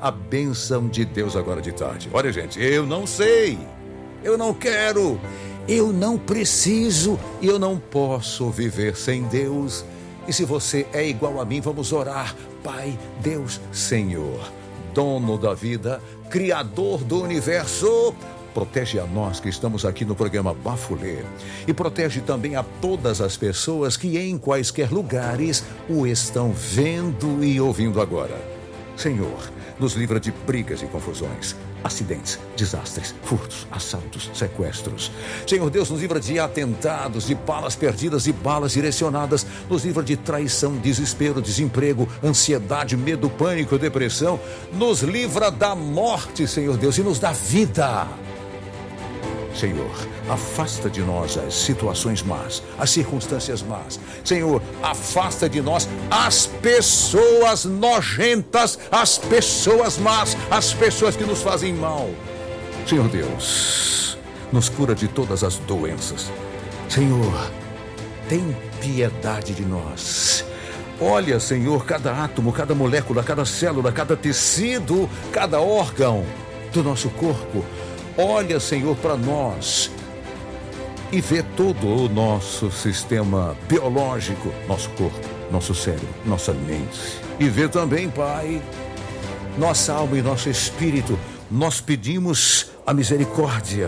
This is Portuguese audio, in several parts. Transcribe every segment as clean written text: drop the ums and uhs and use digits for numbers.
a bênção de Deus agora de tarde. Olha, gente, eu não sei, eu não quero, eu não preciso e eu não posso viver sem Deus. E se você é igual a mim, vamos orar. Pai, Deus, Senhor, dono da vida, Criador do universo, protege a nós que estamos aqui no programa Bafulê e protege também a todas as pessoas que em quaisquer lugares o estão vendo e ouvindo agora. Senhor, nos livra de brigas e confusões, acidentes, desastres, furtos, assaltos, sequestros. Senhor Deus, nos livra de atentados, de balas perdidas e balas direcionadas. Nos livra de traição, desespero, desemprego, ansiedade, medo, pânico, depressão. Nos livra da morte, Senhor Deus, e nos dá vida. Senhor, afasta de nós as situações más, as circunstâncias más. Senhor, afasta de nós as pessoas nojentas, as pessoas más, as pessoas que nos fazem mal. Senhor Deus, nos cura de todas as doenças. Senhor, tem piedade de nós. Olha, Senhor, cada átomo, cada molécula, cada célula, cada tecido, cada órgão do nosso corpo. Olha, Senhor, para nós e vê todo o nosso sistema biológico, nosso corpo, nosso cérebro, nossa mente. E vê também, Pai, nossa alma e nosso espírito. Nós pedimos a misericórdia.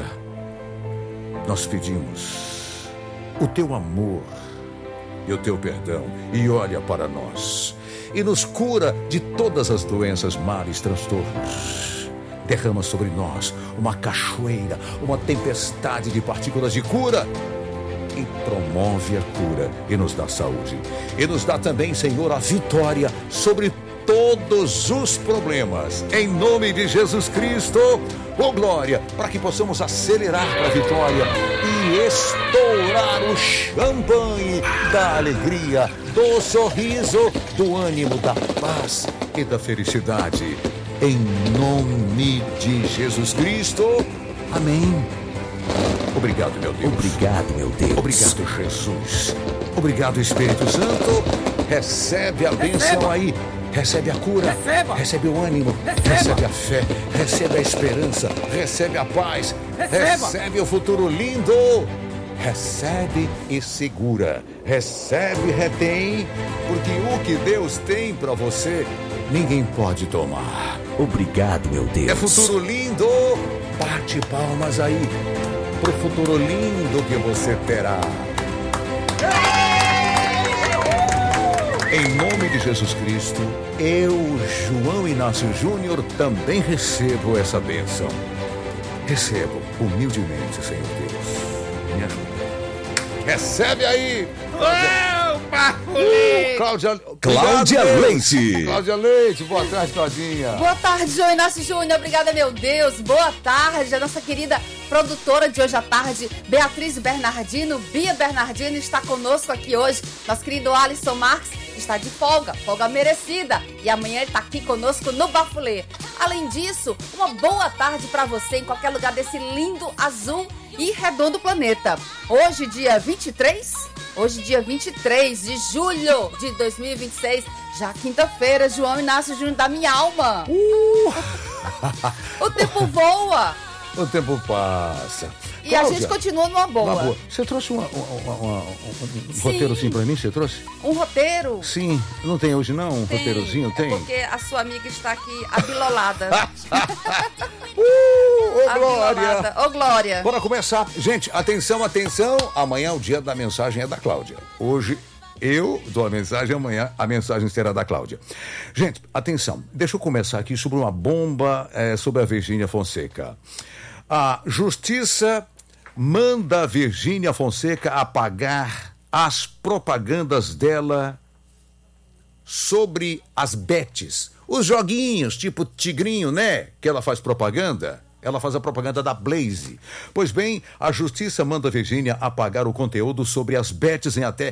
Nós pedimos o teu amor e o teu perdão. E olha para nós e nos cura de todas as doenças, males, transtornos. Derrama sobre nós uma cachoeira, uma tempestade de partículas de cura e promove a cura e nos dá saúde. E nos dá também, Senhor, a vitória sobre todos os problemas. Em nome de Jesus Cristo, oh glória, para que possamos acelerar para a vitória e estourar o champanhe da alegria, do sorriso, do ânimo, da paz e da felicidade. Em nome de Jesus Cristo. Amém. Obrigado, meu Deus. Obrigado, meu Deus. Obrigado, Jesus. Obrigado, Espírito Santo. Recebe a bênção aí. Recebe a cura. Recebe o ânimo. Recebe a fé. Recebe a esperança. Recebe a paz. Recebe o futuro lindo. Recebe e segura. Recebe e retém. Porque o que Deus tem para você, ninguém pode tomar. Obrigado, meu Deus. É futuro lindo. Bate palmas aí pro futuro lindo que você terá. Em nome de Jesus Cristo, eu, João Inácio Júnior, também recebo essa bênção. Recebo humildemente, Senhor Deus. Me ajuda. Recebe aí. Cláudia Leite. Cláudia Leite, boa tarde, Claudinha. Boa tarde, João Inácio Júnior. Obrigada, meu Deus. Boa tarde. A nossa querida produtora de hoje à tarde, Beatriz Bernardino, Bia Bernardino, está conosco aqui hoje. Nosso querido Alisson Marques está de folga merecida. E amanhã ele está aqui conosco no Bafulê. Além disso, uma boa tarde para você em qualquer lugar desse lindo azul e redondo planeta. Hoje, dia 23 de julho de 2026, já quinta-feira, João Inácio Júnior da minha alma. O tempo voa. O tempo passa. E Cláudia, a gente continua numa boa. Você trouxe um roteiro assim pra mim? Você trouxe? Um roteiro? Sim. Não tem hoje não? Um roteirozinho? Tem? Porque a sua amiga está aqui abilolada. Glória! Ô, Glória! Bora começar. Gente, atenção, atenção. Amanhã o dia da mensagem é da Cláudia. Hoje eu dou a mensagem, amanhã a mensagem será da Cláudia. Gente, atenção. Deixa eu começar aqui sobre uma bomba sobre a Virgínia Fonseca. A Justiça manda a Virgínia Fonseca apagar as propagandas dela sobre as bets. Os joguinhos, tipo Tigrinho, né? Que ela faz propaganda. Ela faz a propaganda da Blaze. Pois bem, a Justiça manda a Virgínia apagar o conteúdo sobre as bets em até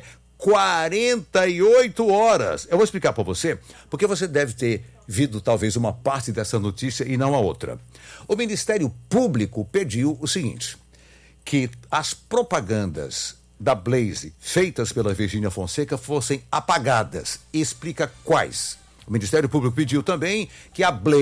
48 horas. Eu vou explicar para você, porque você deve ter visto talvez uma parte dessa notícia e não a outra. O Ministério Público pediu o seguinte, que as propagandas da Blaze feitas pela Virgínia Fonseca fossem apagadas. E explica quais. O Ministério Público pediu também que a Blaze